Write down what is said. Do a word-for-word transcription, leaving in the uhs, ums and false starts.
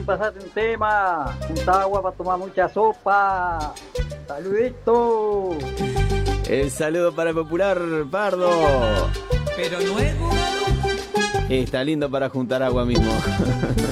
pasate un tema. Junta agua para tomar mucha sopa. Saludito. El saludo para el popular, Pardo. Pero luego... Está lindo para juntar agua mismo.